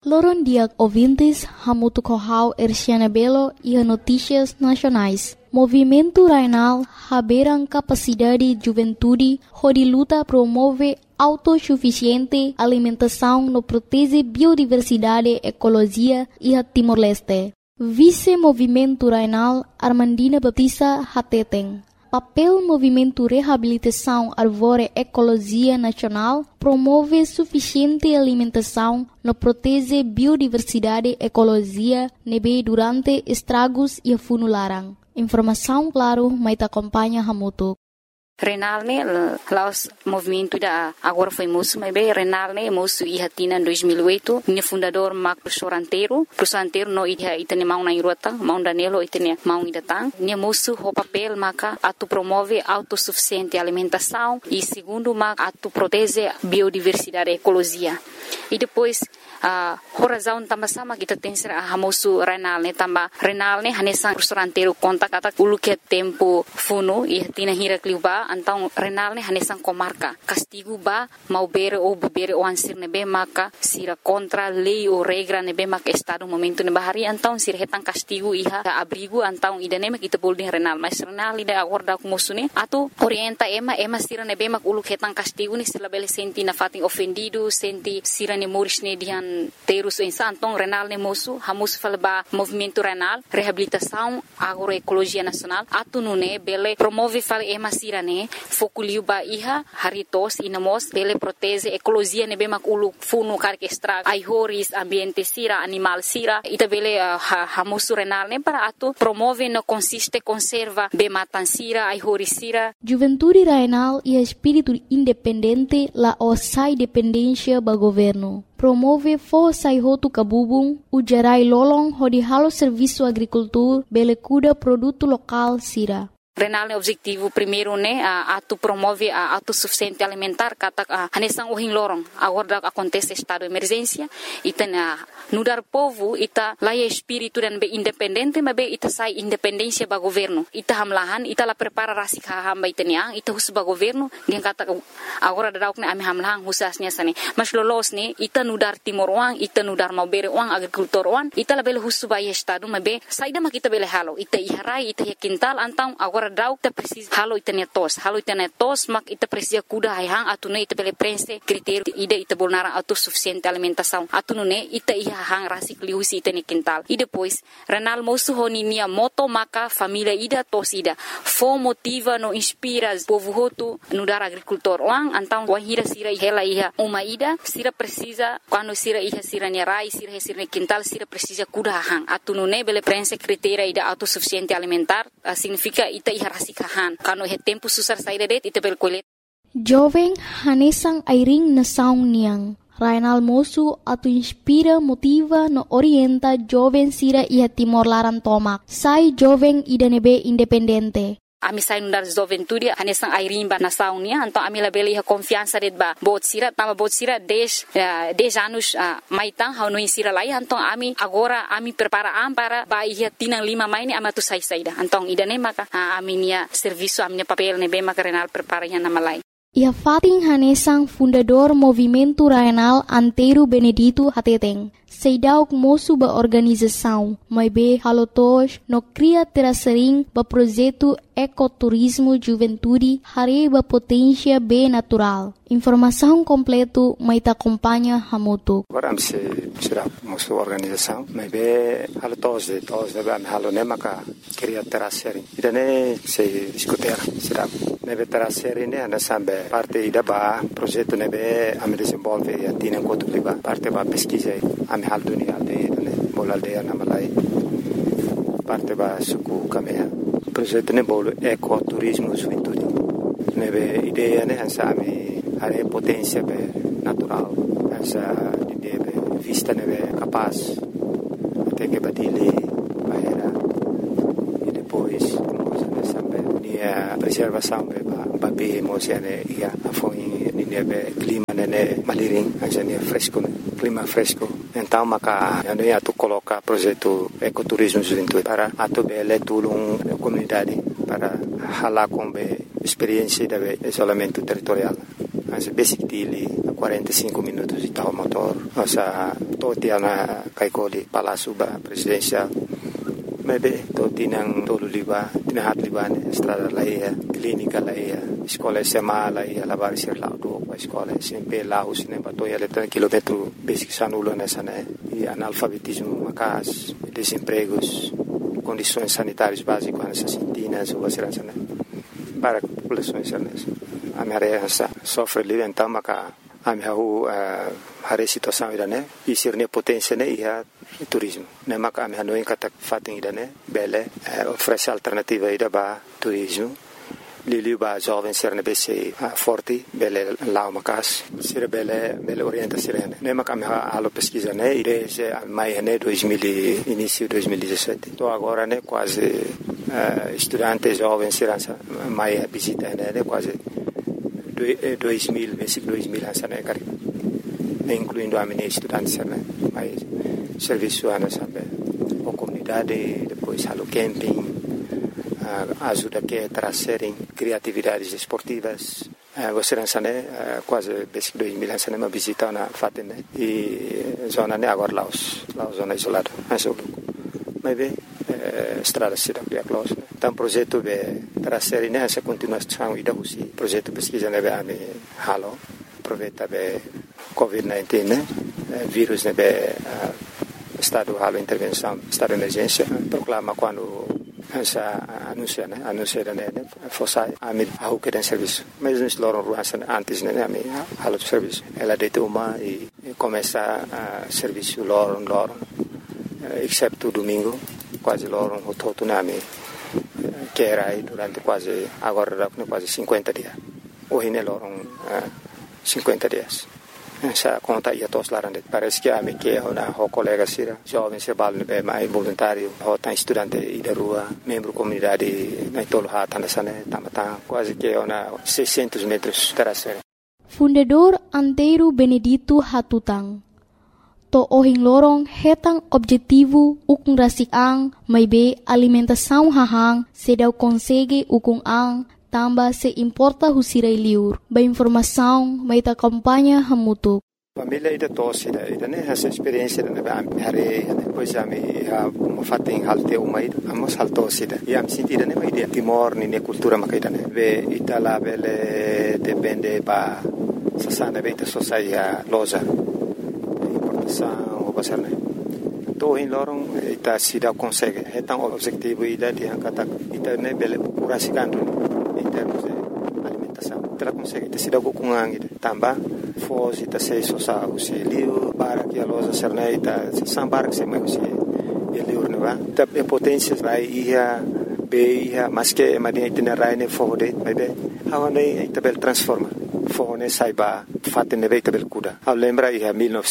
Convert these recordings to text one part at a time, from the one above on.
Loron dia ouvintes, Hamutu Kohau Erciana Belo e Notícias Nacionais. Movimento Rainal haberam capacidade juventude, onde luta promove autossuficiente alimentação no protege biodiversidade, ecologia e a Timor-Leste. Vice-Movimento Rainal Armandina Batista Hateteng. Papel Movimento Reabilitação Árvore Ecologia Nacional promove suficiente alimentação no protege biodiversidade ecologia nebe durante estragos e funularan. Informação claro, mas acompanha Hamutu. Renal laos movimento da agora foi moço, mas bem Renal moço e hatina em 2008, minha fundador Marco Professor Anteiro no itane mau na irota, mau danelo itane mau idatang, minha moço o papel maca atu promove autossuficiente alimentação e segundo maca atu protege biodiversidade ecologia. E depois razão também sama kita tem ser hamosu Renal também Renal hanesang Professor Anteiro conta kata ulu que tempo funo e tina hira kliuba então Renal hanesang comarca castigo ba mau bere ou bebere o ansir nebe maka sira contra lei ou regra nebe maka estado momento ne bahari então sira hetang castigo iha abrigo então idane kita bolding Renal mas Renal ida agora ku musune atu orienta ema sira nebe mak ulu hetang castigo ni sila bele senti na fating ofendido senti sira ne moris ne dihan terus então Renal moço hamus falba movimento Renal reabilitação agroecologia nacional atu nune bele promove fal emasira ne foculiu ba iha haritos inamos bele protege ecologia ne be makulu funu karke estrag ai horis ambiente sira animal sira ita bele hamus Renal ne para atu promove no consiste conserva be matan sira ai horis sira. Juventude Renal e espírito independente la osai dependência ba governo. Promove força e roto cabubung, o gerai lolong hodi halo serviço agricultura, bele cuida produto local sira. Renal objetivo primeiro né atu promove a autossuficiente alimentar kata hanesang uhing lorong agora acontece estado de emergência ita nudar povo ita laia espírito dan be independente mas be ita sai independência ba governo ita hamlahan ita la prepara rasik hamba itania ita hus ba governo dia kata agora dadauk ne ami hamlahan husasnya sane mas lolos ne ita nudar timor uang ita nudar mau bere uang agrikultor uang ita la bele husu ba estado mas be saida ma kita bele halo ita iharai ita kintal antang agora dauk ta precis halo itania tos mak ita precisa kuda hang atune ita bele prense critério ida ita bolnara autossuficiente alimentação atune ita iha hang rasik liusi itani quintal e depois Renal moço honinia moto maka família ida tos ida fo motiva no inspira povo hotu no dar agricultor wang antang wahira sira hela iha uma ida sira precisa quando sira iha sira nerai sira quintal sira precisa kuda hang atune bele prense critério ida autossuficiente alimentar significa ita iha rasikahan kano he tempo susar saída det ita berkulit. Jovem hanesang airing na saung niang. Rainal moço atu inspira, motiva, no orienta jovem sira iha Timor Laran tomak. Sai jovem ida nebe independente. Ami sai nundar juventude hanesang airing ba na saung nia então ami la bele iha confiança det ba bot sira 10 anos maitang hau no sira lai então ami agora ami prepara para ba iha tinang 5 mai ni amatu sai saida então ida ne maka ami nia serviço ami nia papel ne be maka Renal prepara iha na malai. Ia fating hanesang fundador Movimento Rainal Anteiro Benedito Hateteng. Seidauk moço ba organização, mas be halotos no cria terasering ba projeto ecoturismo juventude hari ba potência be natural. Informação completo mai ta acompanha Hamutu. Agora se será moço organização, mas be halotos de ba halo ne maka cria terasering. Idane se discutir será nebe terasering ne ana sambe parte ida ba projeto nebe ame desenvolve e atina enquanto liba parte ba pesquisa ame hal dunia aldeia ne bol aldeia na malai parte ba suku kamea projeto ne bol ecoturismo juventude nebe ideia ne hansa ame are potência be natural hansa de vista nebe capaz até que batile bahera e depois preservação ba be mosiane ia foi nebe clima nene maliring hansa fresco clima fresco então maka ano ia tu coloca projeto ecoturismo juventude para atu bele tulung comunidade para hala com experiência de isolamento territorial as basic dili 45 minutos de tal motor nossa totia na kaikoli Palácio Presidencial. Maybe to tinang tolu liba, tinahat liba ne estrada laia, clínica laia, escola SMA laia, lavar ser lá do escola SMP lá os ne batoia letra quilômetro basic sanulo nessa né e analfabetismo macas, desempregos, condições sanitárias básicas nessas sintinas ou segurança né para populações nessa. A minha sofre ali então maca a minha a situação ida né e ser ne potência né e turismo. Ne maka ame hanoi kata fating ida ne bele oferece alternativa ida ba turismo. Lili ba jovem ser ne bese forte bele lao makas ser bele orienta ser ne maka ame halo pesquisa ne desde mai ne 2000 início 2017. Então agora ne quase estudante jovem ser mai visita ne quase 2000 basic 2000 essa ne cari incluindo a minha estudante né mais serviço ana sabe a comunidade depois halo camping ajuda que trazerem criatividades esportivas você não sabe quase basic 2000 essa né uma visita na fatem né e zona né agora Laos zona isolada mas bem estrada se dá close então projeto de trazer né essa continuação e da usi projeto pesquisa né be halo aproveita be COVID-19 né vírus né be estado halo intervenção estado de emergência proclama quando essa anuncia né fosse a mim a que tem serviço mas nós loram ruança antes né a mim halo de serviço ela deita uma e começa a serviço loram exceto domingo quase loram o todo na mim que era aí durante quase agora quase 50 dias hoje né loram 50 dias essa conta ia todos lá dentro parece que a mim que é uma colega sira jovem se bal né mais voluntário ou tá estudante e da rua membro comunidade na tolo hata nessa né tá quase que é uma 600 metros terasera. Fundador Antero Benedito Hatutang to ohing lorong hetang objetivo ukung rasik ang may be alimentação hahang sedaw konsege ukung ang tamba se importa husiray liur ba informação may ta kampanya hamutuk. Família ida tosse ida né essa experiência né hare depois a me fatem halte uma ida amos haltosse ida e am sentida né uma ideia timor ne cultura makaida né ve itala bele depende ba sasana beita sosaia loja importação ou passar né to in lorong ita sida consegue hetang objetivo ida di angkata ita ne bele kurasikan em termos de alimentação ela consegue te sida kukungang ida tamba foz ita sei sosa usi liu para que a loja serna ita sambar que se mai usi liu ne va ta potência vai ia be ia mas que madia itinerário ne fode bebe hawane ita bel transforma fone saiba fatte ne veita bel kuda a lembra ia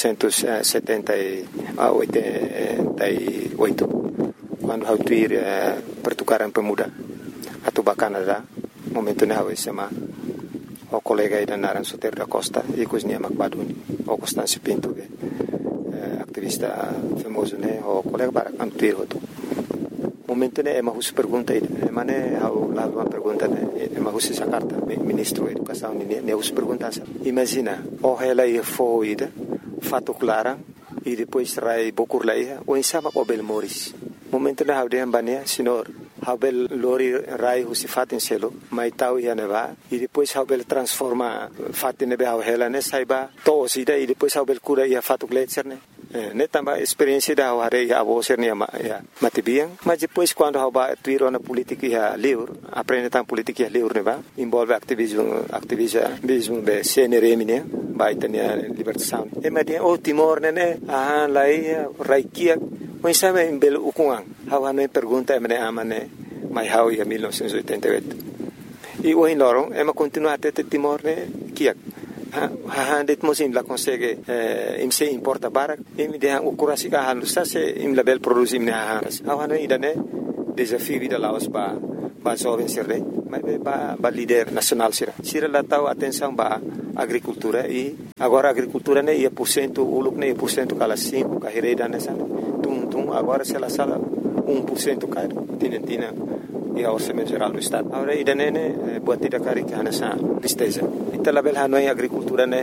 1978 quando hautuir pertukaran pemuda atau Canada momento ne hawe sama o colega ida naran Soter da Costa e cozinha Macbaduni o Constâncio Pinto activista famoso ne o colega para antuir hoto momento ne ema hus pergunta ida mane hau lá uma pergunta ne ema hus essa carta ministro da educação ne hus pergunta imagina o ela ia foi ida fato clara e depois rai bokur laia o insama o bel moris momento ne hau de ambania senhor Habel lori rai husi fatin selo mai tau ia neva e depois Habel transforma fatin nebe hela ne saiba to sida e depois Habel cura ia fatu gletser ne tamba experiência da hare ia avoser ne matibiang mas depois quando haba tuiro na política ia livre aprende tam política ia livre neva envolve ativismo be CNRM ne vai ter libertação e madia o Timor ne lai raikia o insama em belo ukungang hawa no pergunta emne amane mai hau ia 1988 e o lorong ema continua até Timor ne kiak det mosim la consegue imse importa barak im de o kurasi ka halu sa se im label produzi im ne hawa no idane desafio vida laos ba jovem sirre ba líder nacional sira la tau atenção ba agricultura e agora agricultura ne ia porcento uluk ne porcento kala 5 kahireda nessa agora se ela sala 1% caro tina e a orçamento geral do estado agora ida nene buat tidak kari que nessa tristeza ita label hanoi agricultura ne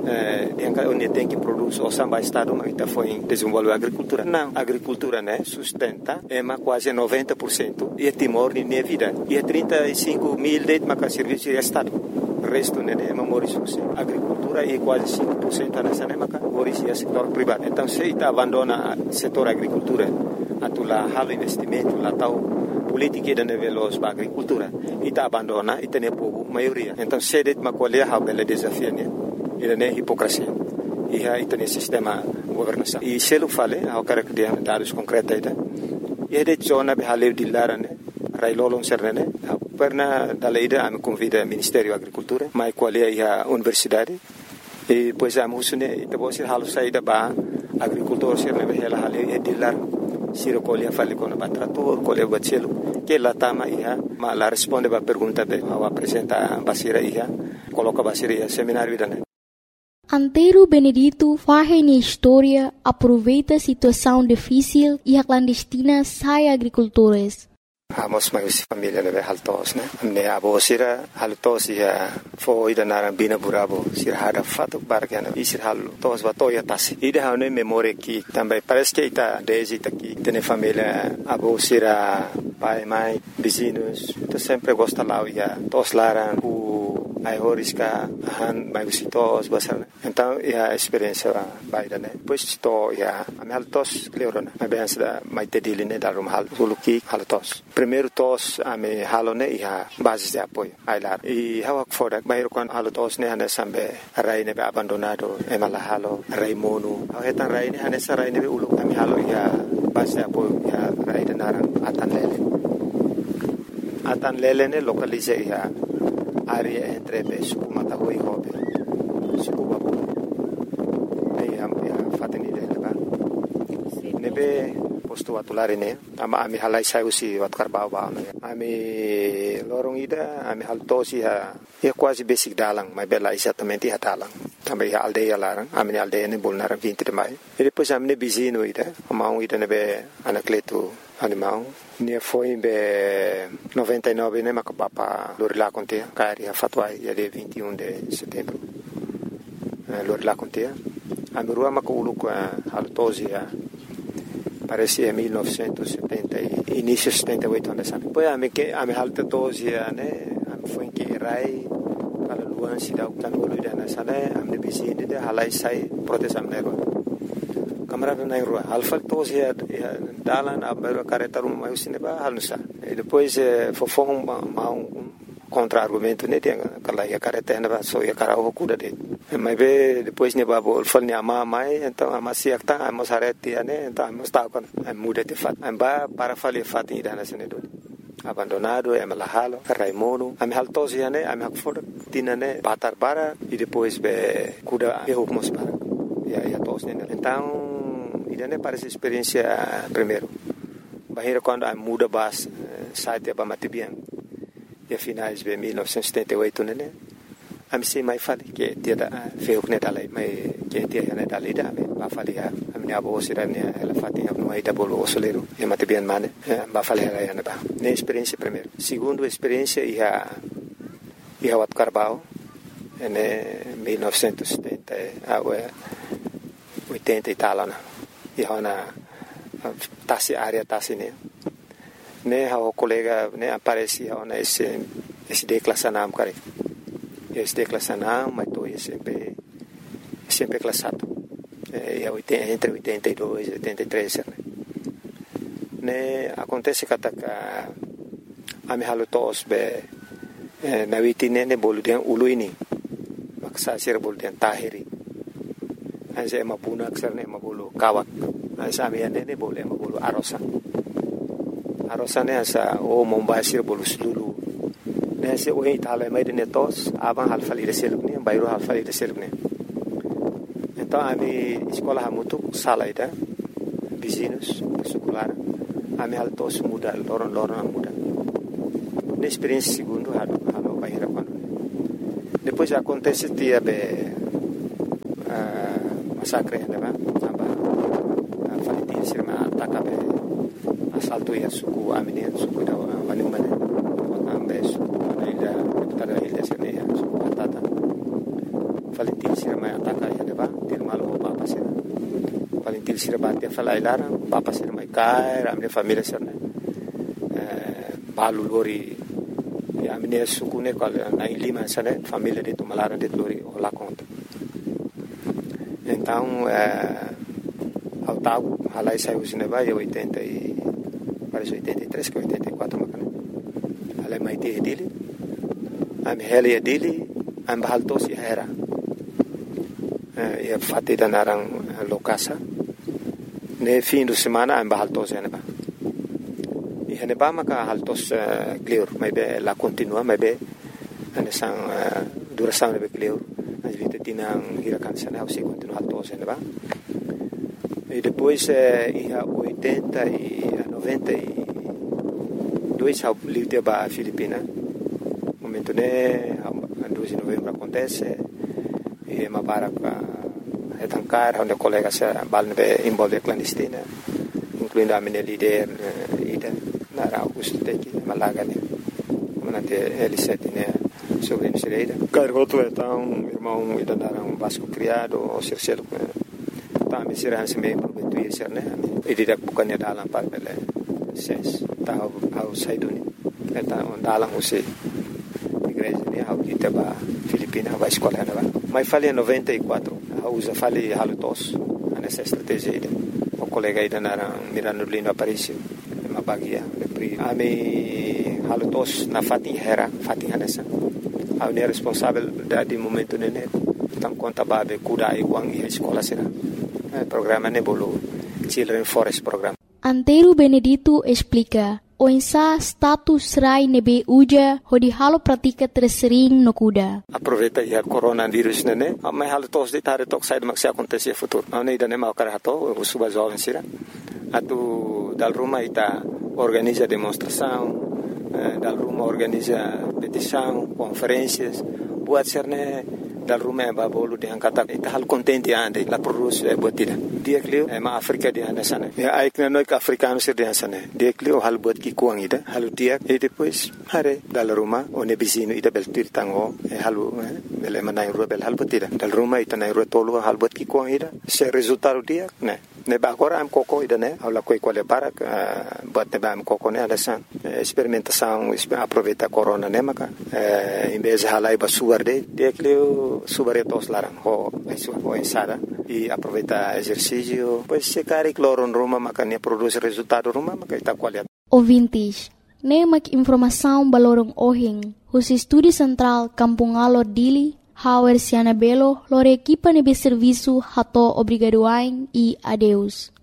onde tem que produzir o samba estado, mas está foi desenvolver a agricultura. Não, a agricultura, né, sustenta quase 90% e Timor nem vida. E 35 mil de serviço de estado. O resto né, é memorização. A agricultura é quase 5% nessa época, memoriza o setor privado. Então, se está abandona o setor agricultura, atula halo investimento, lá tal política de veloz para a agricultura, e está abandona e tem povo maioria. Então, se det macolher a bela desafio né, ele é hipocrisia. E aí tem sistema governação. E se ele fala, eu quero que dê dados concretos e de zona behale de lara né, railolong serne pernah dalaida am convida Ministério da Agricultura, mas qual é a universidade e pois a musune ita bosir halu saída ba agricultor serne behela hale de lar siro colia fale com o trator colia bacelo que lá tama ia mas lá responde ba pergunta be ao apresenta basira ia coloca basira ia seminário da Antero Benedito faz na história, aproveita a situação difícil e a clandestina sai agricultores. Amos mais família leve haltos né ne abo sira haltos ia foi da naran bina burabo sira hada fato bargana isir haltos batoya tas ida hane memória que também parece que está desde aqui tem família abo sira pai mãe vizinhos tu sempre gosta lá ia tos laran ai horisca han mai visitos basar então a experiência baida né pois to ia ameltos leurona mas bem da mai tediline da rum hal suluki haltos primeiro tos ame halone ia base de apoio ai lá e hawak foda bairo kan haltos ne hane sambe rai ne abandonado e mala halo rai mono etan rai ne hane sarai ne ulu ame halo ia base de apoio ia rai de naran atan lele ne localize ia área entre suku mataho e hobe suku babu aí a fateni dele ba nebe posto atulare ne ama ami halai sai usi wat karbau ba ami lorong ida ami haltosi ha quase basic dalang mas bela exatamente ha dalang também a aldeia larang ami aldeia ne bolnar 20 de maio e depois ami ne bizino ida amau ida nebe anacleto animal ne foi em 99 né mas papa Lorila contea cari a fatwai dia 21 de setembro Lorila contea a mirua maculu com altosia parece em 1970 início 78 anos depois a me alta tosia né a foi que rai para luan se dá o tanolo da nasale a me bizine de halai sai protestam nego camarada na rua alfa tosia dalan a beira careta rumah usine ba halusa e depois fofong contra-argumento né tem aquela ia careta na ba so ia cara o cuda de mas depois ne babo fal ne ama mai então ama siak ta amos areti né então amos ta con muda de fat amba para fali fat ida na sene do abandonado e malahalo raimono am haltosia né am hakfor tinane batar bara e depois be cuda e hukmos para ia tos né então idane parece experiência primeiro bahira quando a muda bas site ba matibian e finais de 1978 né a me sei mai fali que dia da feu né dalai mai que dia né dalai da ba fali a minha avó sira né ela fatinha no aí da bolo osoleiro e matibian mane ba fali ela né ba né experiência primeiro segundo experiência ia wat Carbau né 1970 a 80 e tal né e hona tasi área tasi ne ha colega ne aparece hona esse declassanam kare esse declassanam mas to sempre classado e entre 82 e 83 ne acontece que a me halo tos be na witine ne boludian uluini maksa sir boludian tahiri anse mapuna aksar ne mabulu kawak ansa me ne bole mabulu arosa ne asa o mombasir bolu sulu ne se o itala mai de netos aban halfali de selubni bayro halfali de selubni então a mi escola hamutu sala ida vizinhos secular a mi altos muda loron muda ne experiência segundo halo bayra quando depois acontece dia be massacre né ba falitin sirma ataka be assalto ya suku amine suku da wani mane ambe suku ida tada ida sene suku atata falitin sirma ataka valentil sira bate fala ilarang papa sira mai kai amne família sira balu lori amne sukune kal na lima sana família de tomalara de lori ola conta então ao tago halai saiu cinema e 80 e parece 83 que 84 macana halai mai te dele am hele dele am bahalto si era e fatti da narang lokasa ne fim de semana am bahalto se neba e neba maka haltos clear mai be la continua mai be ane sang duração be clear as vite tinang hirakan sana au se continua haltos se neba e depois ia 80 e 92 ao livre ba Filipina momento ne 2 de novembro acontece e mabarak etankar onde colega se balne envolve clandestina incluindo a minha líder ida na Augusto teki malagane manante L7 né sobre Misereira cargoto então irmão ida naram Vasco criado o cercelo tá me será se bem prometo isso né e dirá bukannya dalam par bele ses tá ao saiduni então dalam você igreja né ao kita ba Filipina vai escola né mas falei em 94 usa falei halutos nessa estratégia o colega ida naram Mirano Lino Aparicio uma bagia pri ami halutos na Fatin Hera Fatin Hanessa a unir responsável de momento né então conta babe kuda iguang e escola será programa nebolo Children Forest Program. Antero Benedito explica o insa status rai nebe uja hodi halo pratika tersering no kuda. Aproveita ya coronavírus nene, mas halo tos de tare tok sai de acontecer futuro. Não nem dane mau karato, o suba jovem sira. Atu dal Roma ita organiza demonstração, dal Roma organiza petição, conferências, buat serne dal Roma ba bolu de angkata ita hal contente ande la produce botida. Dia klio ma Afrika di anda sana. Ya aikna noi ka africano sir di sana. Dia klio hal bot ki kuang ida, halu dia e depois hare dal Roma one bisino ida bel tirtango e halu bel manai rubel hal botida. Dal Roma ita nai rotolo hal bot ki kuang ida. Se resultado dia ne ba agora am coco ida ne aula coi quale para bot ne ba am coco ne ada san experimentação aproveita corona ne maka em vez de halai ba suarde dia klio subaretos larang ho ensada e aproveita exercício pois se cari cloro Roma maka ne produz resultado Roma maka ita qualidade ouvintes ne mak informação balorong ohing os estúdio central Kampung Alor Dili Hauer Siana Belo lore equipa nebe serviço hato obrigadoain e adeus